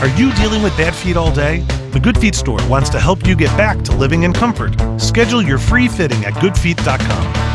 Are you dealing with bad feet all day? The Good Feet store wants to help you get back to living in comfort. Schedule your free fitting at goodfeet.com.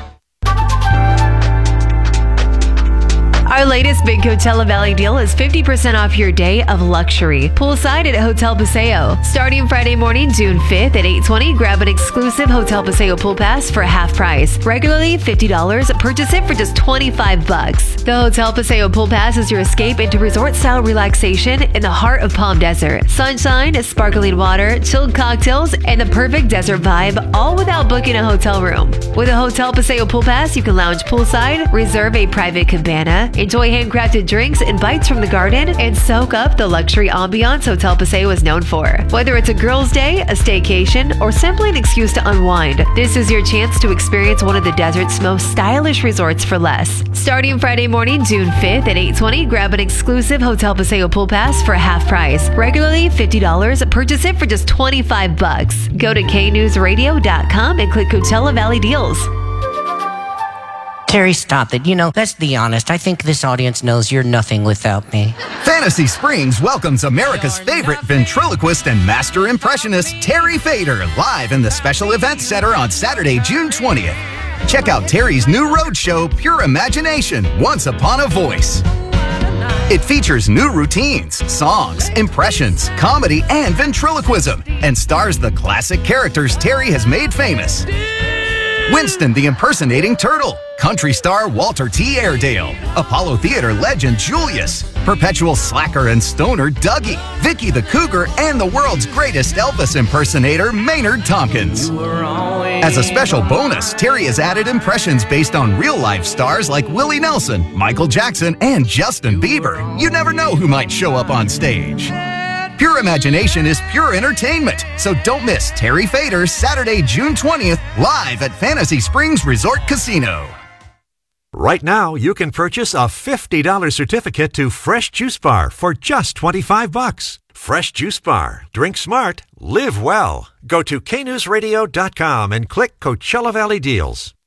Our latest Big Coachella Valley deal is 50% off your day of luxury. Poolside at Hotel Paseo. Starting Friday morning, June 5th at 8:20, grab an exclusive Hotel Paseo pool pass for half price. Regularly $50, purchase it for just $25. The Hotel Paseo pool pass is your escape into resort-style relaxation in the heart of Palm Desert. Sunshine, sparkling water, chilled cocktails, and the perfect desert vibe, all without booking a hotel room. With a Hotel Paseo pool pass, you can lounge poolside, reserve a private cabana, enjoy handcrafted drinks and bites from the garden, and soak up the luxury ambiance Hotel Paseo is known for. Whether it's a girls' day, a staycation, or simply an excuse to unwind, this is your chance to experience one of the desert's most stylish resorts for less. Starting Friday morning, June 5th at 8:20, grab an exclusive Hotel Paseo pool pass for half price. Regularly $50, purchase it for just $25. Go to knewsradio.com and click Coachella Valley Deals. Terry, stop it. Let's be honest. I think this audience knows you're nothing without me. Fantasy Springs welcomes America's favorite ventriloquist and master impressionist, Terry Fader, live in the Special Events Center on Saturday, June 20th. Check out Terry's new road show, Pure Imagination, Once Upon a Voice. It features new routines, songs, impressions, comedy, and ventriloquism, and stars the classic characters Terry has made famous. Winston the impersonating turtle, country star Walter T. Airedale, Apollo Theater legend Julius, perpetual slacker and stoner Dougie, Vicky the Cougar, and the world's greatest Elvis impersonator Maynard Tompkins. As a special bonus, Terry has added impressions based on real-life stars like Willie Nelson, Michael Jackson, and Justin Bieber. You never know who might show up on stage. Pure Imagination is pure entertainment, so don't miss Terry Fader Saturday, June 20th, live at Fantasy Springs Resort Casino. Right now, you can purchase a $50 certificate to Fresh Juice Bar for just $25. Fresh Juice Bar. Drink smart. Live well. Go to knewsradio.com and click Coachella Valley Deals.